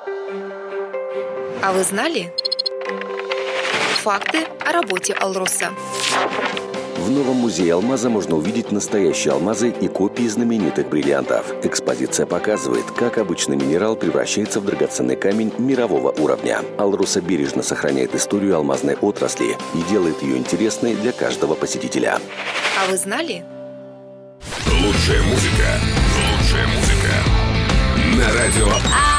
А вы знали? Факты о работе Алроса. В новом музее алмаза можно увидеть настоящие алмазы и копии знаменитых бриллиантов. Экспозиция показывает, как обычный минерал превращается в драгоценный камень мирового уровня. Алроса бережно сохраняет историю алмазной отрасли и делает ее интересной для каждого посетителя. А вы знали? Лучшая музыка на радио